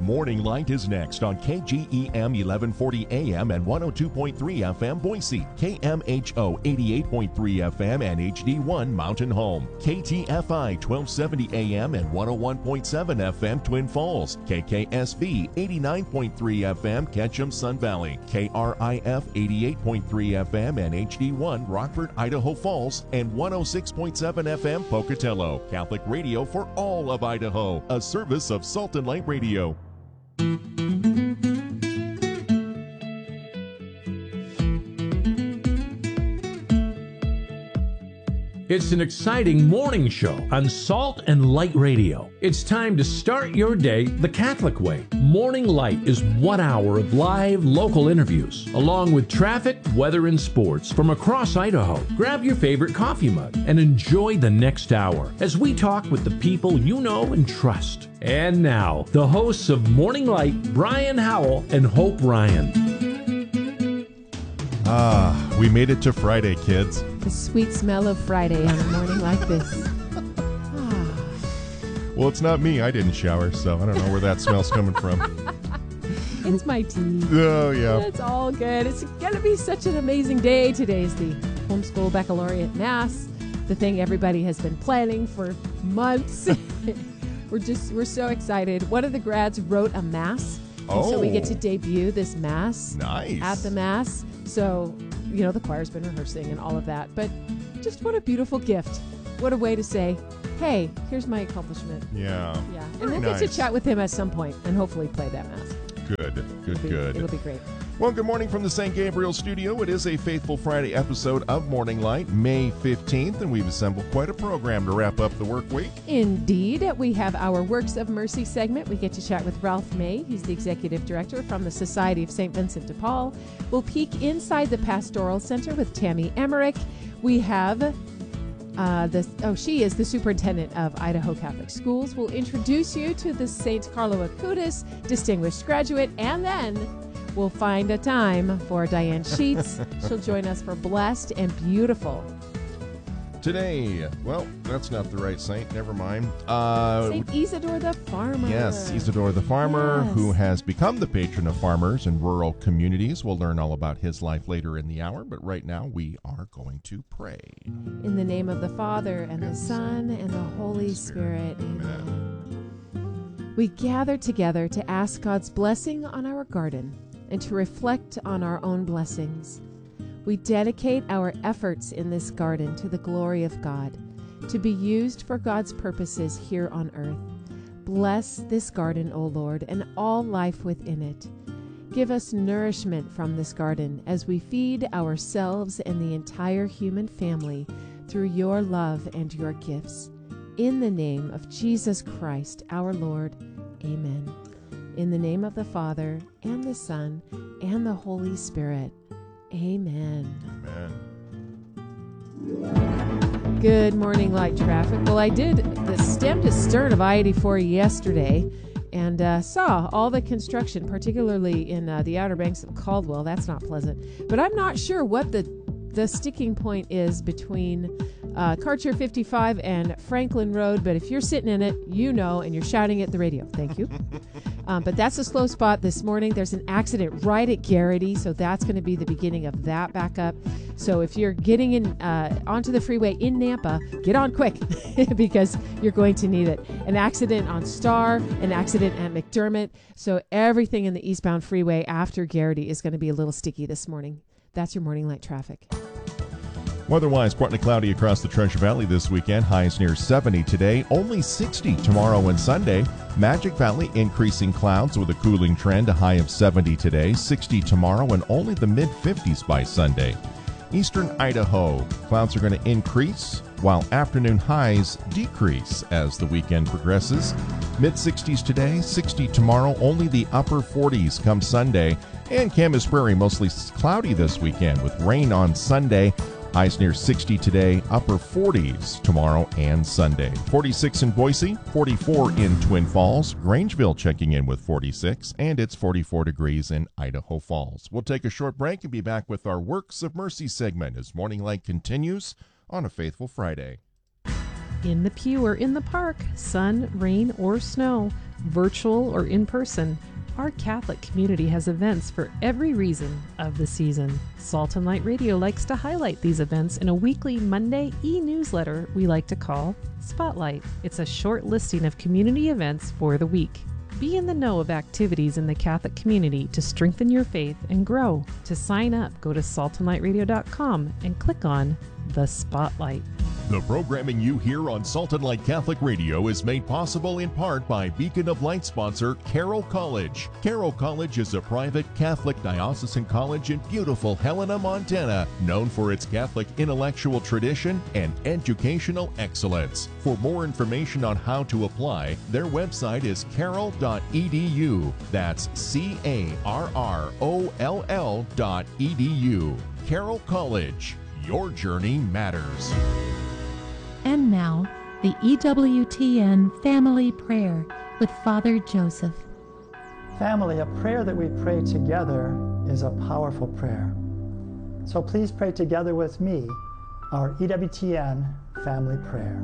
Morning Light is next on KGEM 1140 AM and 102.3 FM Boise, KMHO 88.3 FM and HD1 Mountain Home, KTFI 1270 AM and 101.7 FM Twin Falls, KKSV 89.3 FM Ketchum Sun Valley, KRIF 88.3 FM and HD1 Rockford, Idaho Falls, and 106.7 FM Pocatello. Catholic radio for all of Idaho, a service of Salt and Light Radio. It's an exciting morning show on Salt and Light Radio. It's time to start your day the Catholic way. Morning Light is 1 hour of live local interviews, along with traffic, weather, and sports from across Idaho. Grab your favorite coffee mug and enjoy the next hour as we talk with the people you know and trust. And now, the hosts of Morning Light, Brian Howell and Hope Ryan. We made it to Friday, kids. The sweet smell of Friday on a morning like this. Well, it's not me. I didn't shower, so I don't know where that smell's coming from. It's my tea. Oh, yeah. It's all good. It's going to be such an amazing day. Today is the Homeschool Baccalaureate Mass, the thing everybody has been planning for months. We're so excited. One of the grads wrote a Mass. So we get to debut this Mass at the Mass. So, you know, the choir's been rehearsing and all of that. But just what a beautiful gift. What a way to say, hey, here's my accomplishment. Yeah. And then get to chat with him at some point and hopefully play that Mass. Good. It'll be great. Well, good morning from the St. Gabriel studio. It is a Faithful Friday episode of Morning Light, May 15th, and we've assembled quite a program to wrap up the work week. Indeed. We have our Works of Mercy segment. We get to chat with Ralph May. He's the executive director from the Society of St. Vincent de Paul. We'll peek inside the Pastoral Center with Tammy Emmerich. We have she is the superintendent of Idaho Catholic Schools. We'll introduce you to the St. Carlo Acutis distinguished graduate, and then we'll find a time for Diane Sheets. She'll join us for Blessed and Beautiful. Today, well, that's not the right saint. Never mind. St. Isidore the Farmer. Yes, Isidore the Farmer, who has become the patron of farmers in rural communities. We'll learn all about his life later in the hour, but right now we are going to pray. In the name of the Father, and the Son, and the Holy Spirit. Amen. We gather together to ask God's blessing on our garden and to reflect on our own blessings. We dedicate our efforts in this garden to the glory of God, to be used for God's purposes here on earth. Bless this garden, O Lord, and all life within it. Give us nourishment from this garden as we feed ourselves and the entire human family through your love and your gifts. In the name of Jesus Christ, our Lord. Amen. In the name of the Father, and the Son, and the Holy Spirit. Amen. Amen. Good morning, light traffic. Well, I did the stem to stern of I-84 yesterday and saw all the construction, particularly in the Outer Banks of Caldwell. That's not pleasant. But I'm not sure what the sticking point is between Karcher 55 and Franklin Road, but if you're sitting in it, you know, and you're shouting at the radio. Thank you. But that's a slow spot this morning. There's an accident right at Garrity, so that's going to be the beginning of that backup. So if you're getting in onto the freeway in Nampa, get on quick because you're going to need it. An accident on Star, an accident at McDermott. So everything in the eastbound freeway after Garrity is going to be a little sticky this morning. That's your morning light traffic. Weather-wise, partly cloudy across the Treasure Valley this weekend. Highs near 70 today, only 60 tomorrow and Sunday. Magic Valley increasing clouds with a cooling trend, a high of 70 today, 60 tomorrow, and only the mid-50s by Sunday. Eastern Idaho, clouds are going to increase, while afternoon highs decrease as the weekend progresses. Mid-60s today, 60 tomorrow, only the upper 40s come Sunday. And Camas Prairie, mostly cloudy this weekend with rain on Sunday. Highs near 60 today, upper 40s tomorrow and Sunday. 46 in Boise, 44 in Twin Falls. Grangeville checking in with 46, and it's 44 degrees in Idaho Falls. We'll take a short break and be back with our Works of Mercy segment as Morning Light continues on a Faithful Friday. In the pew or in the park, sun, rain, or snow, virtual or in person, our Catholic community has events for every reason of the season. Salt and Light Radio likes to highlight these events in a weekly Monday e-newsletter we like to call Spotlight. It's a short listing of community events for the week. Be in the know of activities in the Catholic community to strengthen your faith and grow. To sign up, go to saltandlightradio.com and click on the Spotlight. The programming you hear on Salt and Light Catholic Radio is made possible in part by Beacon of Light sponsor Carroll College. Carroll College is a private Catholic diocesan college in beautiful Helena, Montana, known for its Catholic intellectual tradition and educational excellence. For more information on how to apply, their website is carroll.edu. That's CARROLL.edu. Carroll College. Your journey matters. And now, the EWTN Family Prayer with Father Joseph. Family, a prayer that we pray together is a powerful prayer. So please pray together with me our EWTN Family Prayer.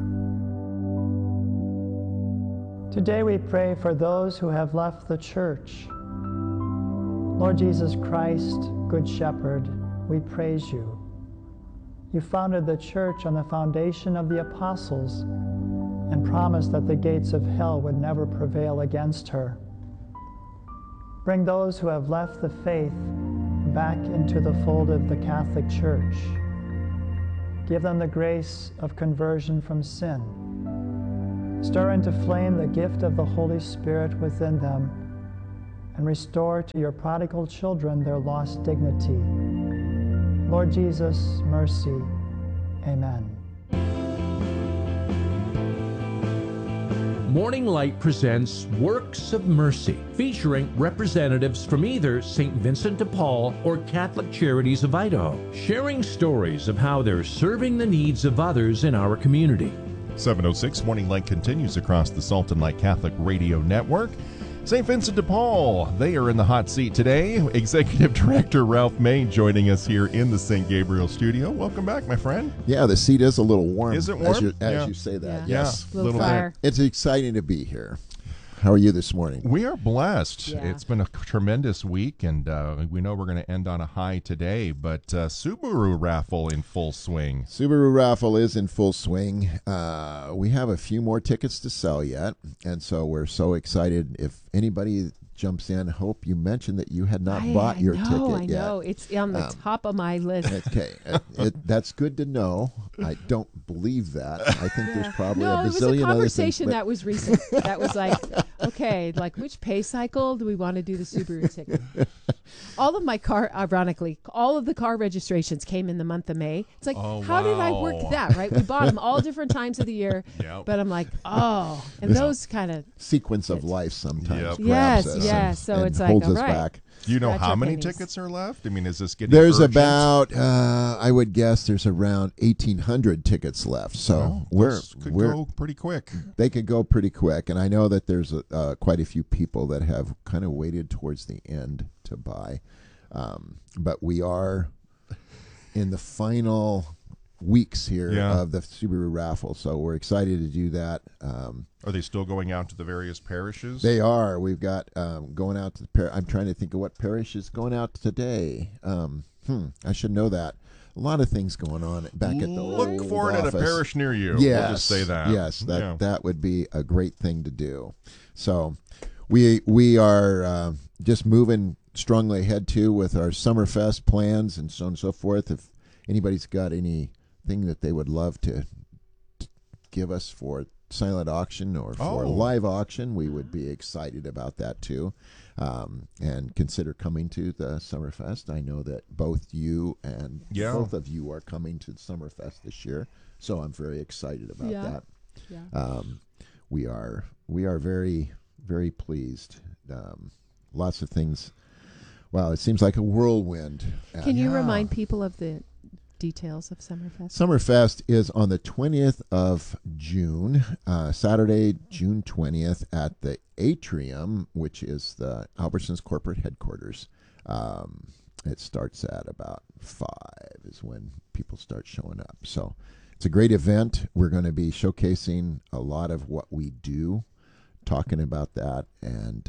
Today we pray for those who have left the church. Lord Jesus Christ, Good Shepherd, we praise you. You founded the church on the foundation of the apostles and promised that the gates of hell would never prevail against her. Bring those who have left the faith back into the fold of the Catholic Church. Give them the grace of conversion from sin. Stir into flame the gift of the Holy Spirit within them and restore to your prodigal children their lost dignity. Lord Jesus, mercy. Amen. Morning Light presents Works of Mercy, featuring representatives from either St. Vincent de Paul or Catholic Charities of Idaho, sharing stories of how they're serving the needs of others in our community. 7:06 Morning Light continues across the Salt and Light Catholic Radio Network. St. Vincent de Paul, they are in the hot seat today. Executive Director Ralph May joining us here in the St. Gabriel studio. Welcome back, my friend. Yeah, the seat is a little warm. Is it warm? As you say that, Yeah. yes. Yeah, little fire. It's exciting to be here. How are you this morning? We are blessed. Yeah. It's been a tremendous week, and we know we're going to end on a high today, but Subaru raffle in full swing. Subaru raffle is in full swing. We have a few more tickets to sell yet, and so we're so excited. If anybody jumps in, hope you mentioned that you had not bought your ticket yet. I know. It's on the top of my list. Okay, that's good to know. I don't believe that. I think there's probably No, a it was bazillion a other things. conversation that was recent. That was like, okay, like which pay cycle do we want to do the Subaru ticket? All of my car, ironically, all of the car registrations came in the month of May. It's like, how did I work that, right? We bought them all different times of the year, Yep. but I'm like, oh, and those kind of, Sequence of life sometimes Yep. grabs Yes, us yes. and- So and it's like, holds all us right. back. Do you know Scratch how our many pennies. tickets are left? I mean, is this getting There's urgent? about, I would guess, there's around 1,800 tickets left. So Those could go pretty quick. they could go pretty quick, and I know that there's quite a few people that have kind of waited towards the end to buy, but we are in the final weeks here of the Subaru raffle, so we're excited to do that. Are they still going out to the various parishes? They are. We've got going out to the I'm trying to think of what parish is going out today. I should know that. A lot of things going on back at the Look old for it at a office. parish near you. Yes, We'll just say that. Yes, Yeah. that would be a great thing to do. So we are just moving strongly ahead too with our Summerfest plans and so on and so forth. If anybody's got anything that they would love to give us for silent auction or for live auction, we would be excited about that too. And consider coming to the Summerfest. I know that both you and both of you are coming to the Summerfest this year, so I'm very excited about that. Yeah. We are very, very pleased. Lots of things. Wow, it seems like a whirlwind. Can you remind people of the details of Summerfest? Summerfest is on the 20th of June, Saturday, June 20th, at the Atrium, which is the Albertsons corporate headquarters. It starts at about 5 is when people start showing up. So it's a great event. We're going to be showcasing a lot of what we do talking about that, and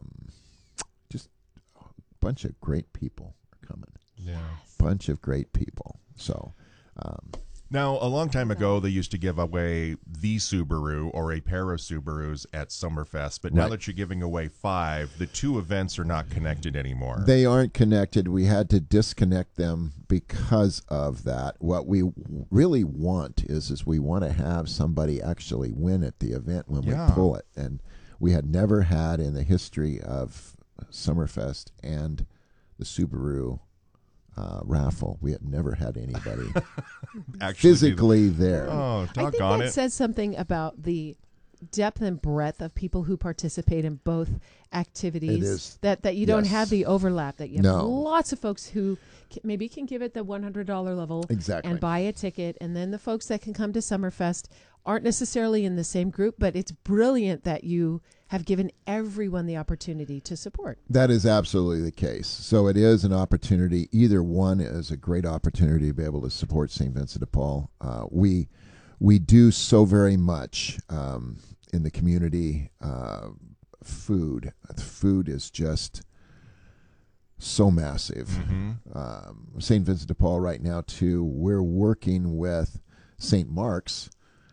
just a bunch of great people are coming. Yeah. Bunch of great people. So now, a long time ago, they used to give away the Subaru or a pair of Subarus at Summerfest, but now Right. that you're giving away 5, the 2 events are not connected anymore. they aren't connected. We had to disconnect them because of that. What we really want is we want to have somebody actually win at the event when we Yeah. pull it. And we had never had in the history of Summerfest and the Subaru raffle. We had never had anybody Actually, physically there. Oh, I think doggone that it. says something about the depth and breadth of people who participate in both activities. It is. That you don't Yes. have the overlap, that you have No. lots of folks who maybe can give it the $100 level Exactly. and buy a ticket, and then the folks that can come to Summerfest aren't necessarily in the same group, but it's brilliant that you have given everyone the opportunity to support. That is absolutely the case. So it is an opportunity. Either one is a great opportunity to be able to support St. Vincent de Paul. We do so very much in the community. Food is just so massive. St. Vincent de Paul right now too. We're working with St. Mark's,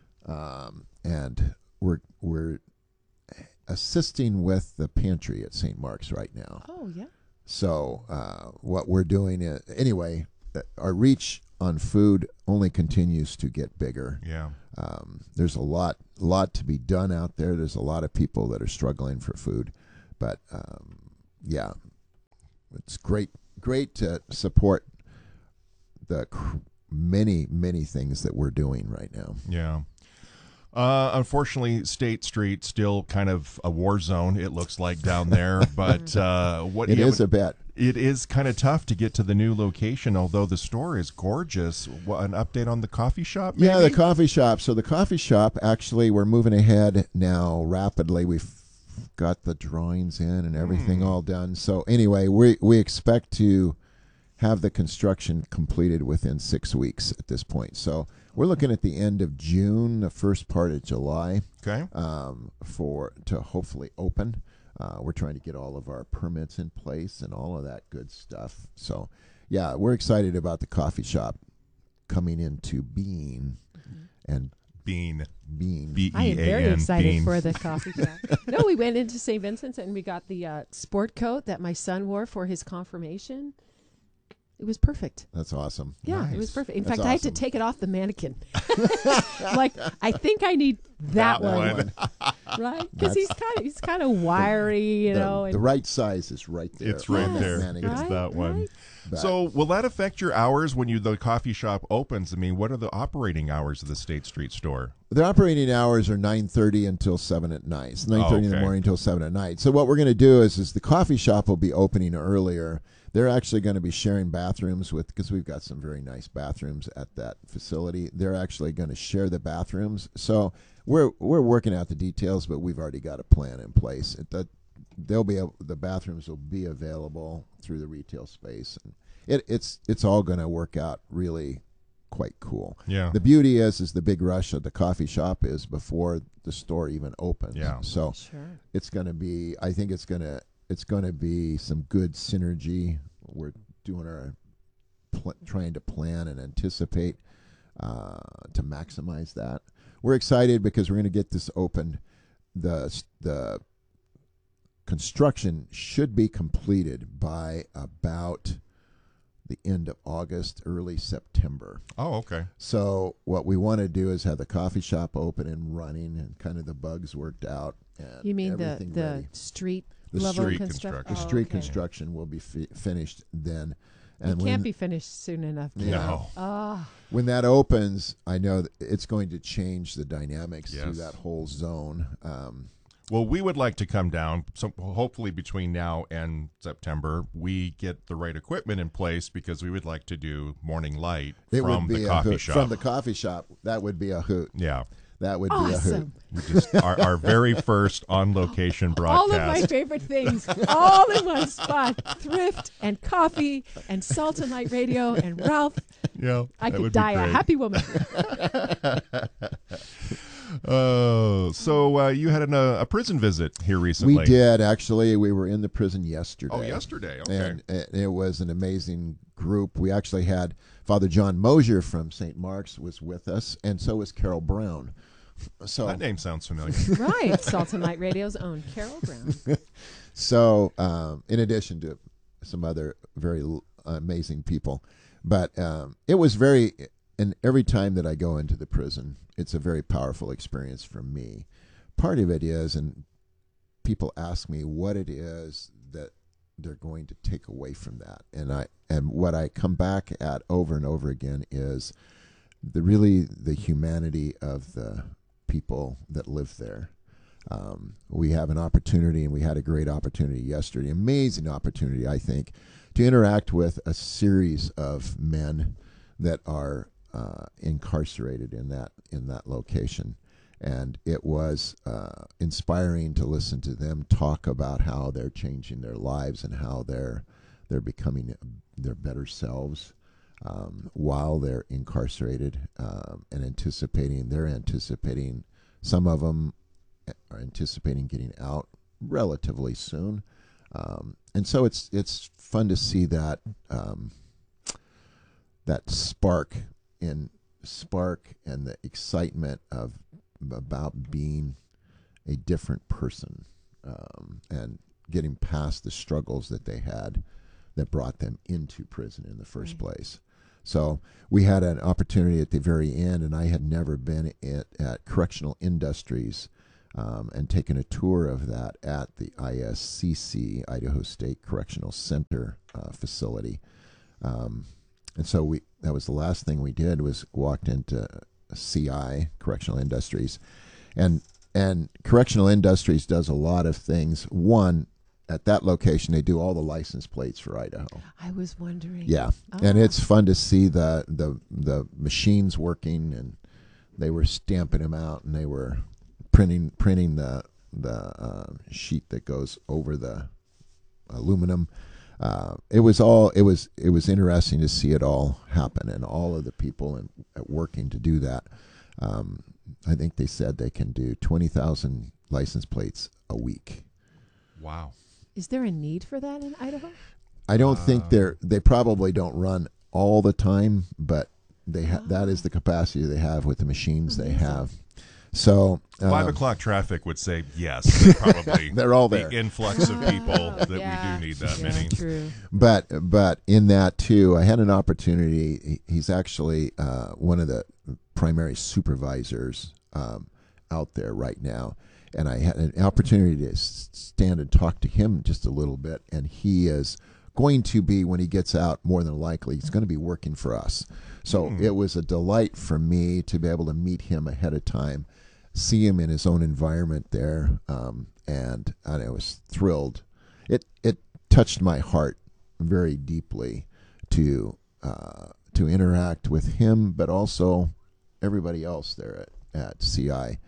and we're assisting with the pantry at St. Mark's right now. Oh, yeah. So what we're doing is, anyway, our reach on food only continues to get bigger. Yeah. There's a lot to be done out there. There's a lot of people that are struggling for food, but yeah, it's great to support the many things that we're doing right now. Yeah. Unfortunately, State Street still kind of a war zone. It looks like down there, but what It you is have- a bit. It is kind of tough to get to the new location, although the store is gorgeous. An update on the coffee shop? Maybe? Yeah, the coffee shop. So the coffee shop, actually, we're moving ahead now rapidly. We've got the drawings in and everything all done. So anyway, we expect to have the construction completed within 6 weeks at this point. So we're looking at the end of June, the first part of July, Okay. to hopefully open. We're trying to get all of our permits in place and all of that good stuff. So, yeah, we're excited about the coffee shop coming into being and Bean. being. B-E-A-N. I am very excited Bean. for the coffee shop. No, we went into St. Vincent's and we got the sport coat that my son wore for his confirmation. It was perfect. That's awesome. Yeah, it was Nice. perfect. In That's fact, I had to awesome. take it off the mannequin. Like, I think I need that one, right? Because he's kind of wiry, you know. The And right size is right there. It's right on that there. mannequin. It's Right, that one. right. But So, will that affect your hours when the coffee shop opens? I mean, what are the operating hours of the State Street store? the operating hours are 9:30 until 7 at night. It's 9:30 in the okay. morning until 7 at night. So what we're going to do is the coffee shop will be opening earlier. They're actually going to be sharing bathrooms because we've got some very nice bathrooms at that facility. They're actually going to share the bathrooms. So we're working out the details, but we've already got a plan in place. The bathrooms will be available through the retail space, and it's all going to work out really quite cool. Yeah. The beauty is the big rush of the coffee shop is before the store even opens. Yeah. So Sure. it's going to be. I think it's going to be some good synergy. We're doing our trying to plan and anticipate to maximize that. We're excited because we're going to get this opened. The construction should be completed by about the end of August, early September. Oh, okay. So what we want to do is have the coffee shop open and running and kind of the bugs worked out. And You mean everything the ready. street The level street construction? construction. The Oh, street okay. construction will be finished then. And It can't be finished soon enough. can it? No. Ah, when that opens, I know that it's going to change the dynamics through Yes. that whole zone. Well, we would like to come down. So hopefully between now and September, we get the right equipment in place because we would like to do morning light It from would be the a coffee hoot. shop. From the coffee shop, that would be a hoot. Yeah. That would be a hoot. awesome. We just our very first on location All of my broadcast. favorite things, all in one spot. Thrift and coffee and Salt and Light Radio and Ralph. Yeah. I that could would be die a great. happy woman. So you had a prison visit here recently. We did, actually. We were in the prison yesterday. Oh, yesterday. Okay. And it was an amazing group. We actually had Father John Mosier from St. Mark's was with us, and so was Carol Brown. So that name sounds familiar. Right. Salt and Light Radio's own Carol Brown. So in addition to some other very amazing people. But it was very, and every time that I go into the prison, it's a very powerful experience for me. Part of it is, and people ask me what it is that they're going to take away from that. And what I come back at over and over again is the humanity of the people that live there. We have an opportunity, and we had a great opportunity yesterday, amazing opportunity, I think, to interact with a series of men that are incarcerated in that location. And it was inspiring to listen to them talk about how they're changing their lives and how they're becoming their better selves while they're incarcerated, and anticipating some of them are anticipating getting out relatively soon, and so it's fun to see that that spark and the excitement about being a different person, and getting past the struggles that they had that brought them into prison in the first place. So we had an opportunity at the very end, and I had never been at Correctional Industries and taken a tour of that at the ISCC, Idaho State Correctional Center facility. And so that was the last thing we did, was walked into CI, Correctional Industries. And Correctional Industries does a lot of things. One, at that location, they do all the license plates for Idaho. I was wondering. Yeah, and it's fun to see the machines working, and they were stamping them out, and they were printing the sheet that goes over the aluminum. It was interesting to see it all happen, and all of the people working to do that. I think they said they can do 20,000 license plates a week. Wow. Is there a need for that in Idaho? I don't think they probably don't run all the time, but that is the capacity they have with the machines they have. So 5 o'clock traffic would say yes. Probably they're all there. The influx of people that we do need that many. True. But in that too, I had an opportunity. He's actually one of the primary supervisors out there right now. And I had an opportunity to stand and talk to him just a little bit. And he is going to be, when he gets out, more than likely, he's going to be working for us. So it was a delight for me to be able to meet him ahead of time, see him in his own environment there, and I was thrilled. It touched my heart very deeply to interact with him, but also everybody else there at CI.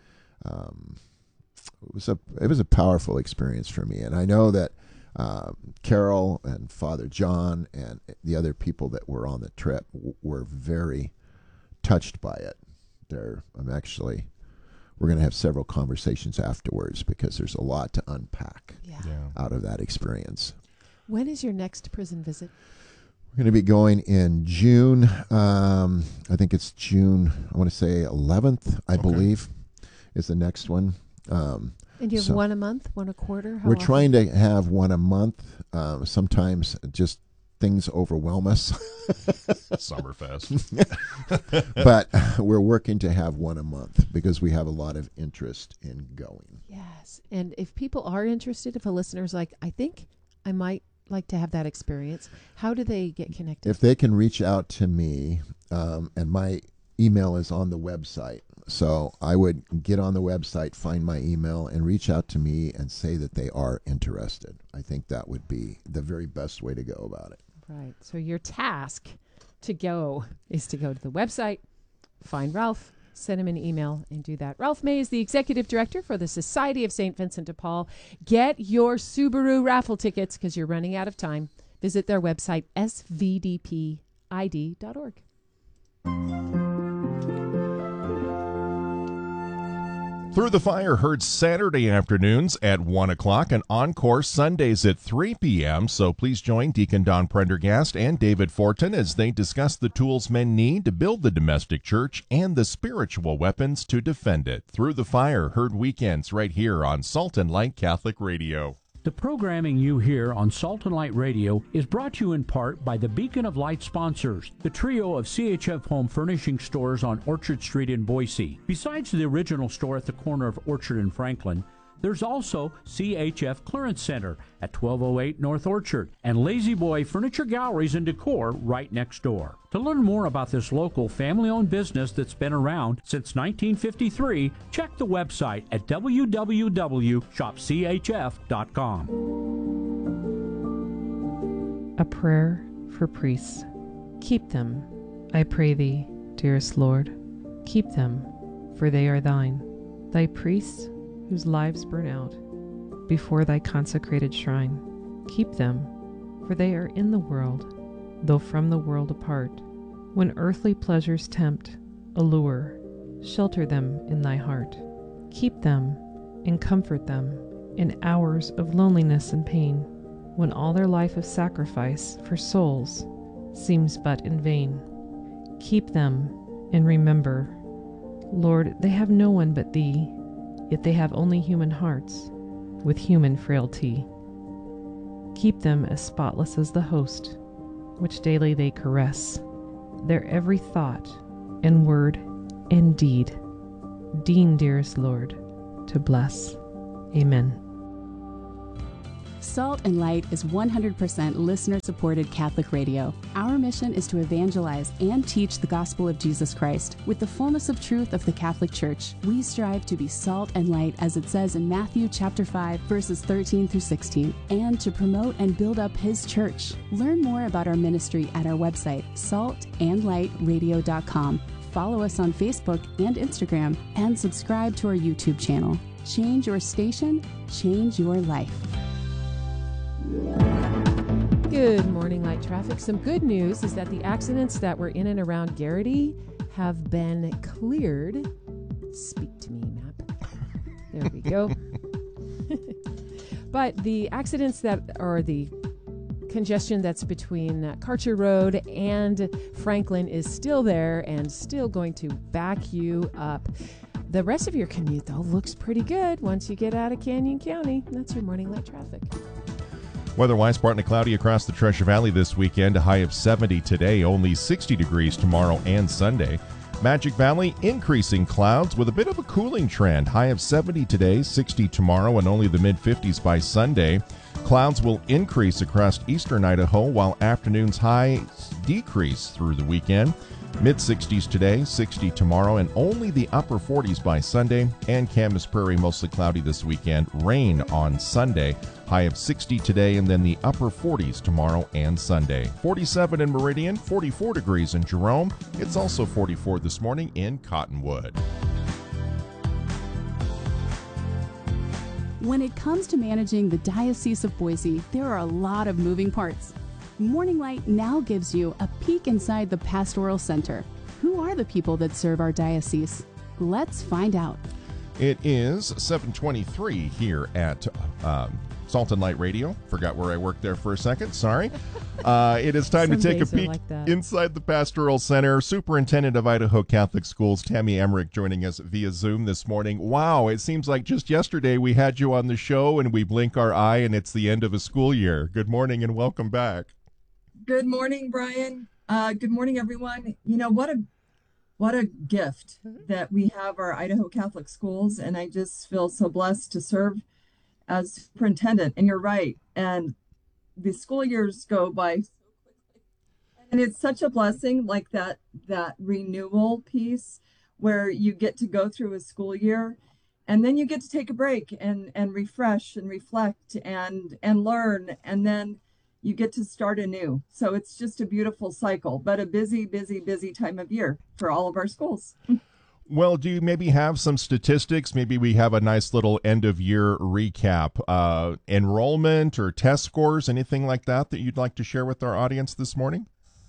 It was a powerful experience for me, and I know that Carol and Father John and the other people that were on the trip were very touched by it. We're going to have several conversations afterwards, because there's a lot to unpack out of that experience. When is your next prison visit? We're going to be going in June. I think it's June, I want to say 11th, I believe, is the next one. And you have one a month, one a quarter? How we're often? trying to have one a month. Sometimes just things overwhelm us. Summerfest. But we're working to have one a month, because we have a lot of interest in going. Yes. And if people are interested, if a listener's like, I think I might like to have that experience, how do they get connected? If they can reach out to me, and my email is on the website. So I would get on the website, find my email, and reach out to me and say that they are interested. I think that would be the very best way to go about it. Right. So your task to go is to go to the website, find Ralph, send him an email, and do that. Ralph May is the executive director for the Society of St. Vincent de Paul. Get your Subaru raffle tickets, because you're running out of time. Visit their website, svdpid.org. Through the Fire heard Saturday afternoons at 1 o'clock and encore Sundays at 3 p.m. So please join Deacon Don Prendergast and David Fortin as they discuss the tools men need to build the domestic church and the spiritual weapons to defend it. Through the Fire heard weekends right here on Salt and Light Catholic Radio. The programming you hear on Salt and Light Radio is brought to you in part by the Beacon of Light sponsors, the trio of CHF home furnishing stores on Orchard Street in Boise. Besides the original store at the corner of Orchard and Franklin, there's also CHF Clearance Center at 1208 North Orchard and Lazy Boy Furniture Galleries and Decor right next door. To learn more about this local family-owned business that's been around since 1953, check the website at www.shopchf.com. A prayer for priests. Keep them, I pray thee, dearest Lord. Keep them, for they are thine. Thy priests, whose lives burn out before thy consecrated shrine. Keep them, for they are in the world, though from the world apart. When earthly pleasures tempt, allure, shelter them in thy heart. Keep them and comfort them in hours of loneliness and pain, when all their life of sacrifice for souls seems but in vain. Keep them and remember, Lord, they have no one but thee, yet they have only human hearts with human frailty. Keep them as spotless as the host, which daily they caress, their every thought and word and deed. Deign, dearest Lord, to bless. Amen. Salt and Light is 100% listener-supported Catholic radio. Our mission is to evangelize and teach the gospel of Jesus Christ with the fullness of truth of the Catholic Church. We strive to be salt and light, as it says in Matthew chapter 5, verses 13 through 16, and to promote and build up His church. Learn more about our ministry at our website, saltandlightradio.com. Follow us on Facebook and Instagram, and subscribe to our YouTube channel. Change your station, change your life. Good morning, Light Traffic. Some good news is that the accidents that were in and around Garrity have been cleared. Speak to me, map. There we go. But the accidents that are the congestion that's between Karcher Road and Franklin is still there and still going to back you up. The rest of your commute, though, looks pretty good once you get out of Canyon County. That's your morning light traffic. Weather-wise, partly cloudy across the Treasure Valley this weekend, a high of 70 today, only 60 degrees tomorrow and Sunday. Magic Valley, increasing clouds with a bit of a cooling trend, high of 70 today, 60 tomorrow, and only the mid-50s by Sunday. Clouds will increase across eastern Idaho, while afternoon's highs decrease through the weekend. Mid-60s today, 60 tomorrow, and only the upper 40s by Sunday. And Camas Prairie, mostly cloudy this weekend. Rain on Sunday. High of 60 today, and then the upper 40s tomorrow and Sunday. 47 in Meridian, 44 degrees in Jerome. It's also 44 this morning in Cottonwood. When it comes to managing the Diocese of Boise, there are a lot of moving parts. Morning Light now gives you a peek inside the Pastoral Center. Who are the people that serve our diocese? Let's find out. It is 7:23 here at Salt and Light Radio. Forgot where I worked there for a second. Sorry. It is time to take a peek inside the Pastoral Center. Superintendent of Idaho Catholic Schools, Tammy Emmerich, joining us via Zoom this morning. Wow, it seems like just yesterday we had you on the show and we blink our eye and it's the end of a school year. Good morning and welcome back. Good morning, Brian. Good morning, everyone. You know, what a gift that we have our Idaho Catholic Schools, and I just feel so blessed to serve as superintendent. And you're right, and the school years go by so quickly, and it's such a blessing, like that renewal piece where you get to go through a school year, and then you get to take a break and refresh and reflect and learn, and then you get to start anew. So it's just a beautiful cycle, but a busy, busy, busy time of year for all of our schools. Well, do you maybe have some statistics? Maybe we have a nice little end-of-year recap. Enrollment or test scores, anything like that you'd like to share with our audience this morning?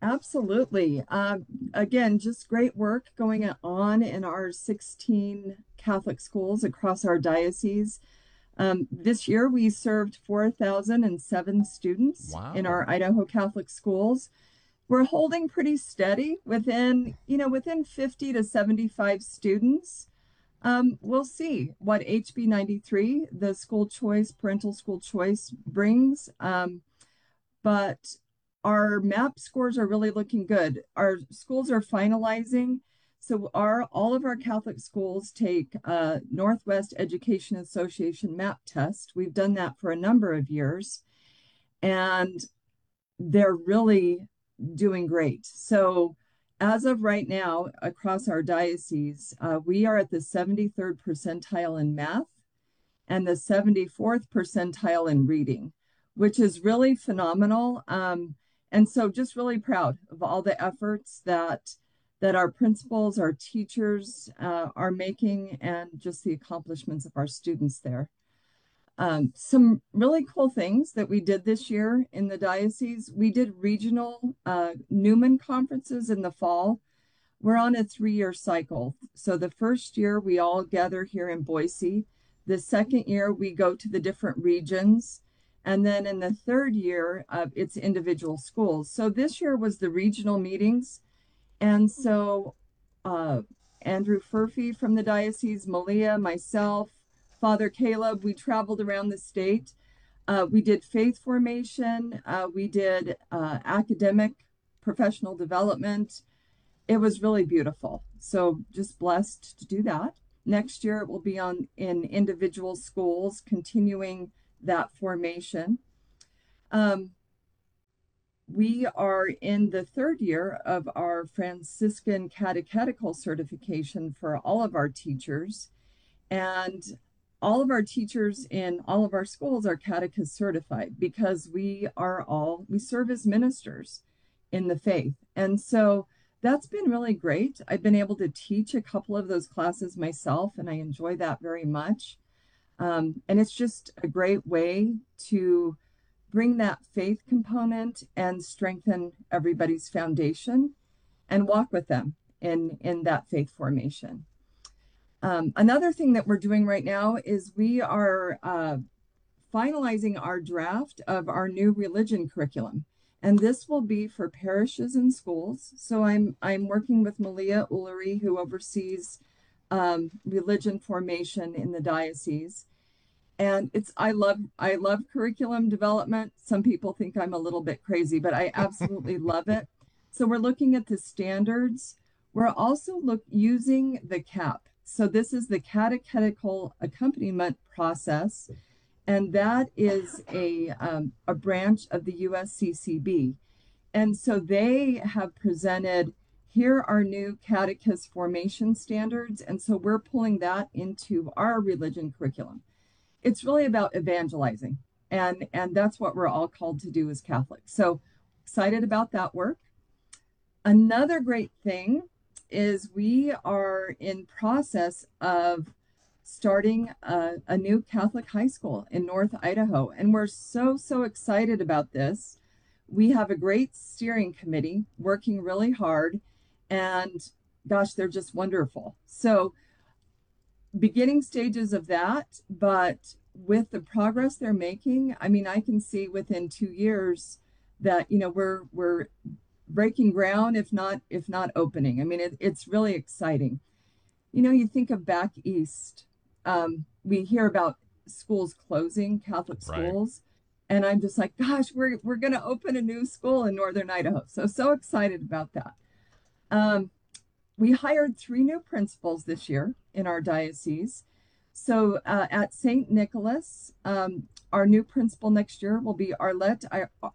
Absolutely. Again, just great work going on in our 16 Catholic schools across our diocese. This year we served 4,007 students in our Idaho Catholic schools. We're holding pretty steady within 50 to 75 students. We'll see what HB 93, the parental school choice brings. But our MAP scores are really looking good. Our schools are finalizing. So all of our Catholic schools take Northwest Education Association MAP test. We've done that for a number of years, and they're really doing great. So as of right now, across our diocese, we are at the 73rd percentile in math and the 74th percentile in reading, which is really phenomenal. And so just really proud of all the efforts that our principals, our teachers are making, and just the accomplishments of our students there. Some really cool things that we did this year in the diocese. We did regional Newman conferences in the fall. We're on a 3-year cycle. So the first year we all gather here in Boise. The second year we go to the different regions. And then in the third year, it's individual schools. So this year was the regional meetings. And so Andrew Furphy from the diocese, Malia, myself, Father Caleb, we traveled around the state. We did faith formation. We did academic professional development. It was really beautiful. So just blessed to do that. Next year, it will be in individual schools, continuing that formation. We are in the third year of our Franciscan catechetical certification for all of our teachers. And all of our teachers in all of our schools are catechist certified because we serve as ministers in the faith. And so that's been really great. I've been able to teach a couple of those classes myself, and I enjoy that very much. And it's just a great way to bring that faith component and strengthen everybody's foundation and walk with them in that faith formation. Another thing that we're doing right now is we are finalizing our draft of our new religion curriculum. And this will be for parishes and schools. So I'm working with Malia Ullery, who oversees religion formation in the diocese. And I love curriculum development. Some people think I'm a little bit crazy, but I absolutely love it. So we're looking at the standards. We're also using the CAP. So this is the catechetical accompaniment process, and that is a branch of the USCCB. And so they have presented, here are new catechist formation standards, and so we're pulling that into our religion curriculum. It's really about evangelizing, and that's what we're all called to do as Catholics. So excited about that work. Another great thing is we are in process of starting a new Catholic high school in North Idaho, and we're so excited about this. We have a great steering committee working really hard, and gosh, they're just wonderful. So beginning stages of that, but with the progress they're making, I mean, I can see within 2 years that, you know, we're breaking ground, if not opening. I mean, it's really exciting. You know, you think of back east, we hear about schools closing, Catholic schools, right. And I'm just like, gosh, we're going to open a new school in Northern Idaho. So excited about that. We hired 3 new principals this year in our diocese. So at St. Nicholas, our new principal next year will be Arlette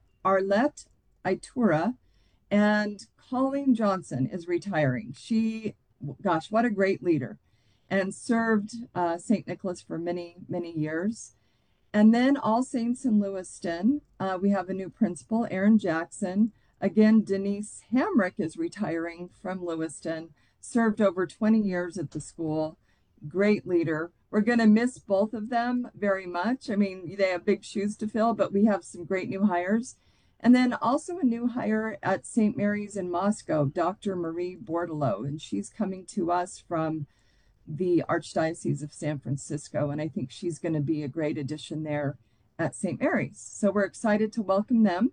Itura, and Colleen Johnson is retiring. She, gosh, what a great leader, and served St. Nicholas for many years. And then All Saints in Lewiston, we have a new principal, Aaron Jackson. Again, Denise Hamrick is retiring from Lewiston, served over 20 years at the school, great leader. We're going to miss both of them very much. I mean, they have big shoes to fill, but we have some great new hires. And then also a new hire at St. Mary's in Moscow, Dr. Marie Bordelot, and she's coming to us from the Archdiocese of San Francisco, and I think she's going to be a great addition there at St. Mary's. So we're excited to welcome them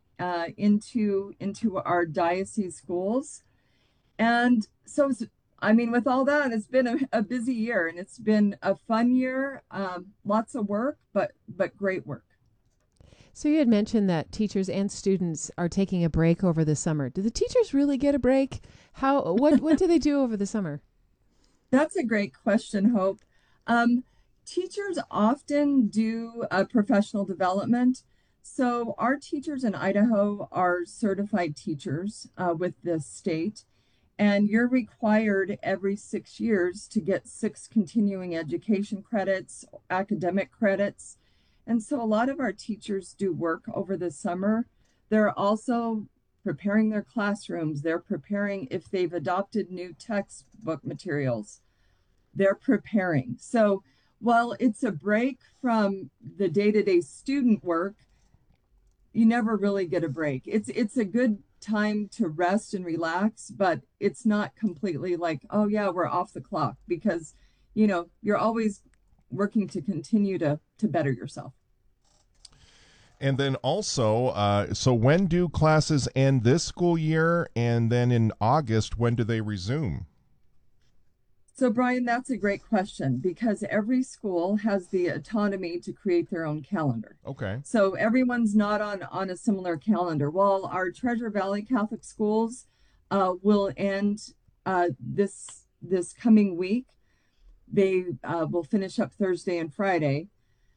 into our diocese schools. And so, I mean, with all that, it's been a busy year, and it's been a fun year, lots of work, but great work. So you had mentioned that teachers and students are taking a break over the summer. Do the teachers really get a break? What do they do over the summer? That's a great question, Hope. Teachers often do professional development. So our teachers in Idaho are certified teachers with the state, and you're required every 6 years to get 6 continuing education credits, academic credits. And so a lot of our teachers do work over the summer. They're also preparing their classrooms. They're preparing if they've adopted new textbook materials. They're preparing. So while it's a break from the day-to-day student work, you never really get a break. It's a good time to rest and relax, but it's not completely like, oh yeah, we're off the clock, because you're always working to continue to better yourself. And then also, so when do classes end this school year? And then in August, when do they resume? So, Brian, that's a great question, because every school has the autonomy to create their own calendar. Okay. So everyone's not on a similar calendar. While our Treasure Valley Catholic schools will end this coming week, they will finish up Thursday and Friday.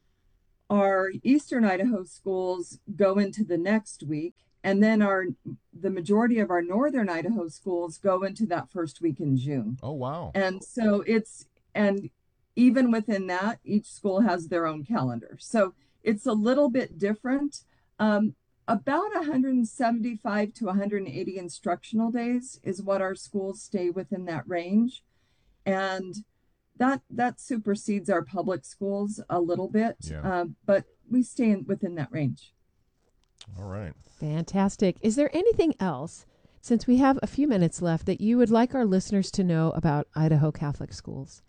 Our Eastern Idaho schools go into the next week, and then the majority of our Northern Idaho schools go into that first week in June. Oh, wow. And so and even within that, each school has their own calendar. So it's a little bit different. About 175 to 180 instructional days is what our schools stay within that range. And that supersedes our public schools a little bit, yeah. But we stay within that range. All right. Fantastic. Is there anything else, since we have a few minutes left, that you would like our listeners to know about Idaho Catholic schools?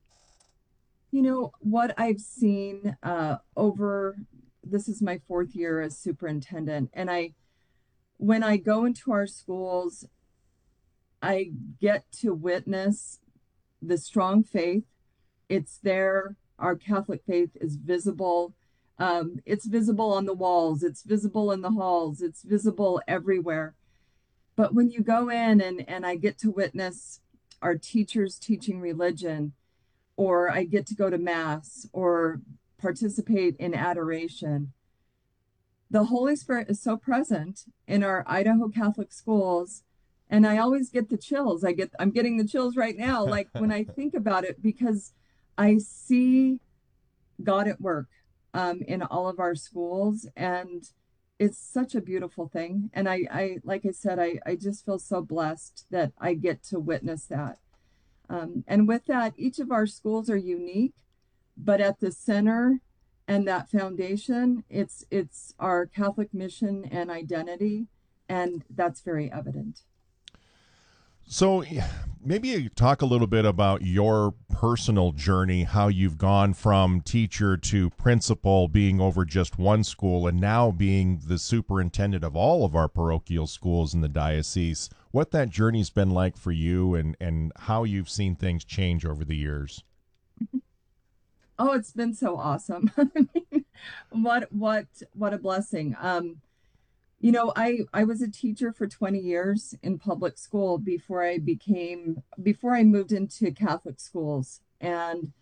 What I've seen this is my 4th year as superintendent, and when I go into our schools, I get to witness the strong faith. It's there. Our Catholic faith is visible. It's visible on the walls. It's visible in the halls. It's visible everywhere. But when you go in and I get to witness our teachers teaching religion, or I get to go to Mass or participate in adoration, the Holy Spirit is so present in our Idaho Catholic schools. And I always get the chills. I'm getting the chills right now, like when I think about it, because I see God at work in all of our schools, and it's such a beautiful thing. And I like I said, I just feel so blessed that I get to witness that. And with that, each of our schools are unique, but at the center and that foundation, it's our Catholic mission and identity, and that's very evident. So maybe you talk a little bit about your personal journey, how you've gone from teacher to principal, being over just one school, and now being the superintendent of all of our parochial schools in the diocese. What that journey's been like for you, and how you've seen things change over the years. Oh, it's been so awesome. What a blessing. I was a teacher for 20 years in public school before I moved into Catholic schools. And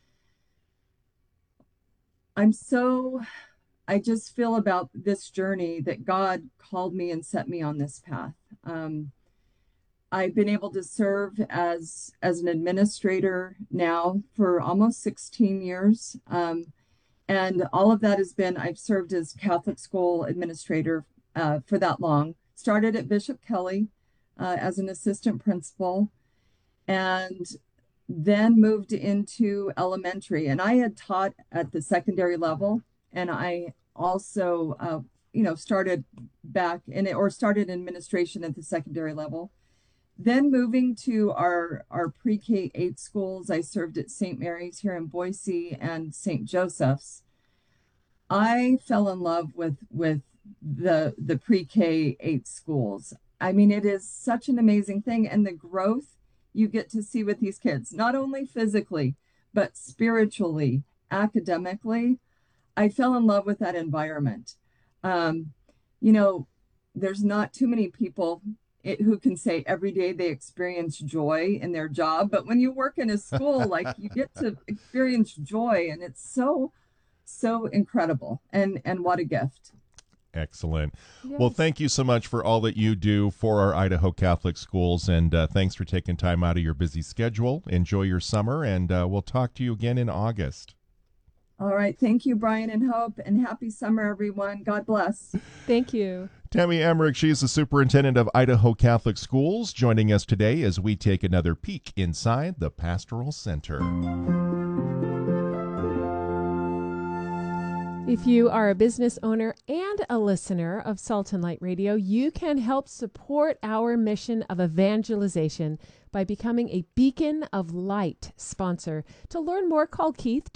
I just feel about this journey that God called me and set me on this path. I've been able to serve as an administrator now for almost 16 years. And all of that I've served as Catholic school administrator for that long. Started at Bishop Kelly as an assistant principal, and then moved into elementary. And I had taught at the secondary level, and I also started back in it, or started administration at the secondary level. Then moving to our pre-K 8 schools, I served at St. Mary's here in Boise and St. Joseph's. I fell in love with the pre-K 8 schools. I mean, it is such an amazing thing, and the growth you get to see with these kids, not only physically, but spiritually, academically. I fell in love with that environment. There's not too many people who can say every day they experience joy in their job, but when you work in a school, like, you get to experience joy, and it's so incredible, and what a gift. Excellent. Yes. Well, thank you so much for all that you do for our Idaho Catholic schools, and thanks for taking time out of your busy schedule. Enjoy your summer, and we'll talk to you again in August. All right. Thank you, Brian and Hope, and happy summer, everyone. God bless. Thank you. Tammy Emmerich, she is the superintendent of Idaho Catholic Schools, joining us today as we take another peek inside the Pastoral Center. If you are a business owner and a listener of Salt and Light Radio, you can help support our mission of evangelization by becoming a Beacon of Light sponsor. To learn more, call Keith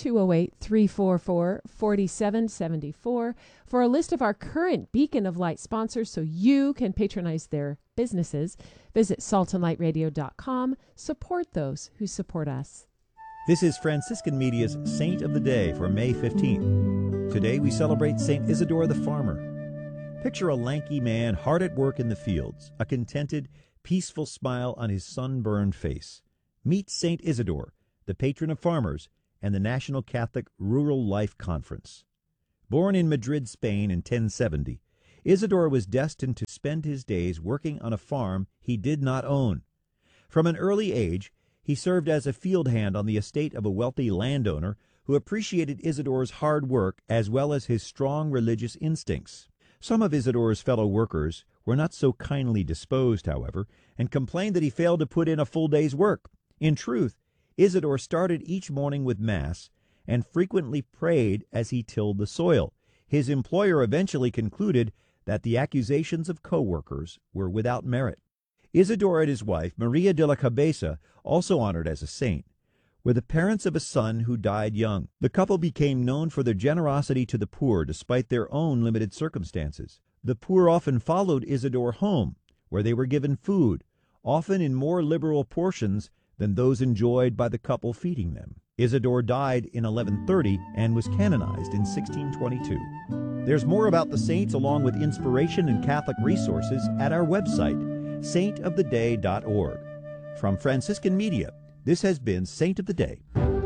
208-344-4774 for a list of our current Beacon of Light sponsors so you can patronize their businesses. Visit saltandlightradio.com. Support those who support us. This is Franciscan Media's Saint of the Day for May 15th. Today we celebrate St. Isidore the Farmer. Picture a lanky man hard at work in the fields, a contented, peaceful smile on his sunburned face. Meet St. Isidore, the patron of farmers and the National Catholic Rural Life Conference. Born in Madrid, Spain in 1070, Isidore was destined to spend his days working on a farm he did not own. From an early age, he served as a field hand on the estate of a wealthy landowner who appreciated Isidore's hard work as well as his strong religious instincts. Some of Isidore's fellow workers were not so kindly disposed, however, and complained that he failed to put in a full day's work. In truth, Isidore started each morning with Mass and frequently prayed as he tilled the soil. His employer eventually concluded that the accusations of co-workers were without merit. Isidore and his wife, Maria de la Cabeza, also honored as a saint, were the parents of a son who died young. The couple became known for their generosity to the poor despite their own limited circumstances. The poor often followed Isidore home, where they were given food, often in more liberal portions than those enjoyed by the couple feeding them. Isidore died in 1130 and was canonized in 1622. There's more about the saints along with inspiration and Catholic resources at our website, saintoftheday.org. From Franciscan Media, this has been Saint of the Day.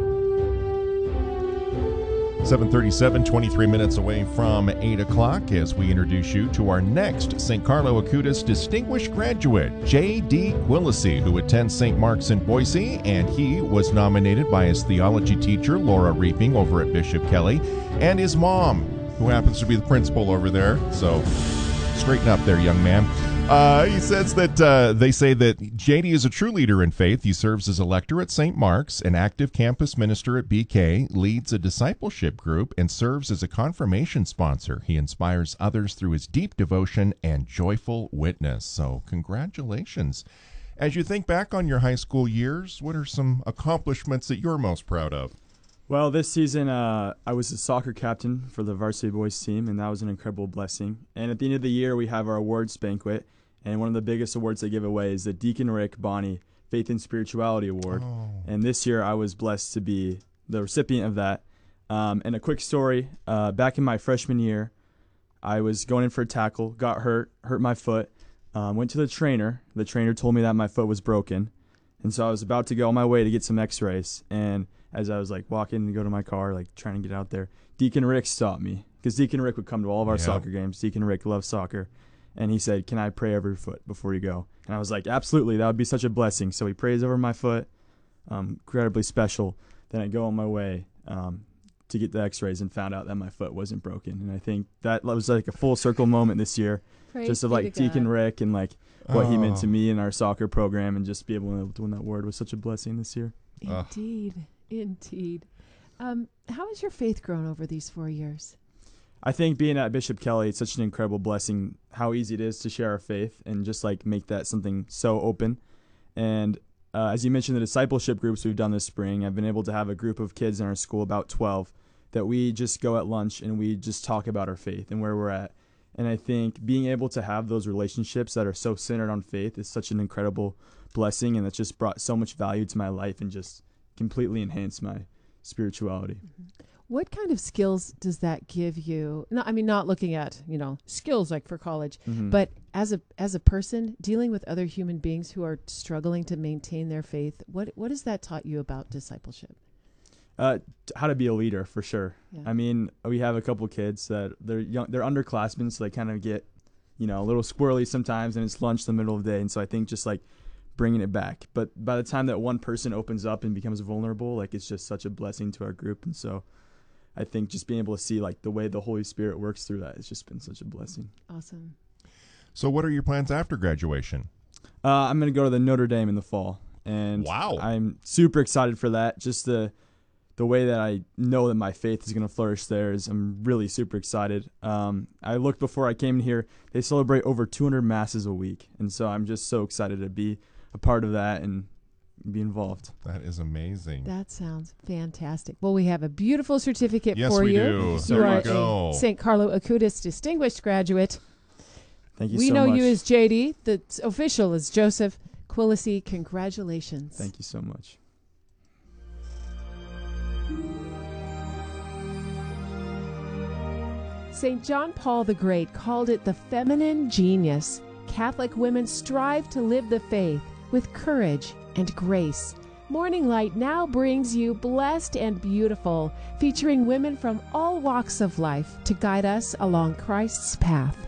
7:37, 23 minutes away from 8 o'clock as we introduce you to our next St. Carlo Acutis distinguished graduate, J.D. Quillisi, who attends St. Mark's in Boise, and he was nominated by his theology teacher, Laura Reaping, over at Bishop Kelly, and his mom, who happens to be the principal over there. So straighten up there, young man. He says that they say that JD is a true leader in faith. He serves as a lector at St. Mark's, an active campus minister at BK, leads a discipleship group, and serves as a confirmation sponsor. He inspires others through his deep devotion and joyful witness. So congratulations. As you think back on your high school years, what are some accomplishments that you're most proud of? Well, this season, I was the soccer captain for the varsity boys team, and that was an incredible blessing. And at the end of the year, we have our awards banquet, and one of the biggest awards they give away is the Deacon Rick Bonney Faith and Spirituality Award. Oh. And this year, I was blessed to be the recipient of that. And a quick story, back in my freshman year, I was going in for a tackle, got hurt my foot, went to the trainer. The trainer told me that my foot was broken. And so I was about to go on my way to get some x-rays, and as I was like walking to go to my car, like trying to get out there, Deacon Rick stopped me, because Deacon Rick would come to all of our soccer games. Deacon Rick loves soccer. And he said, "Can I pray over your foot before you go?" And I was like, absolutely, that would be such a blessing. So he prays over my foot, incredibly special. Then I go on my way to get the x-rays and found out that my foot wasn't broken. And I think that was like a full circle moment this year, just of like Deacon Rick and like what he meant to me in our soccer program, and just be able to win that award was such a blessing this year. Indeed. Indeed. How has your faith grown over these 4 years? I think being at Bishop Kelly, it's such an incredible blessing how easy it is to share our faith and just like make that something so open. And as you mentioned, the discipleship groups we've done this spring, I've been able to have a group of kids in our school, about 12, that we just go at lunch and we just talk about our faith and where we're at. And I think being able to have those relationships that are so centered on faith is such an incredible blessing, and it's just brought so much value to my life and just completely enhanced my spirituality. Mm-hmm. What kind of skills does that give you? No, I mean, not looking at, skills like for college, but as a person dealing with other human beings who are struggling to maintain their faith, what has that taught you about discipleship? How to be a leader, for sure. Yeah. I mean, we have a couple kids that they're young, they're underclassmen, so they kind of get, a little squirrely sometimes, and it's lunch in the middle of the day. And so I think just like bringing it back. But by the time that one person opens up and becomes vulnerable, like it's just such a blessing to our group. And so I think just being able to see like the way the Holy Spirit works through that has just been such a blessing. Awesome. So what are your plans after graduation? I'm going to go to the Notre Dame in the fall. And wow, I'm super excited for that. Just the way that I know that my faith is going to flourish there is I'm really super excited. I looked before I came here. They celebrate over 200 masses a week. And so I'm just so excited to be a part of that and be involved. That is amazing. That sounds fantastic. Well, we have a beautiful certificate yes, for we you. Do. You are a St. Carlo Acutis Distinguished Graduate. Thank you we so know much. you as JD. The official is Joseph Quillisi. Congratulations. Thank you so much. St. John Paul the Great called it the feminine genius. Catholic women strive to live the faith with courage and grace. Morning Light now brings you Blessed and Beautiful, featuring women from all walks of life to guide us along Christ's path.